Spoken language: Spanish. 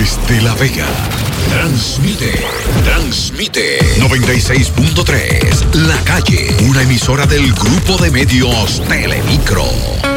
Desde La Vega, transmite 96.3, La Calle, una emisora del grupo de medios Telemicro.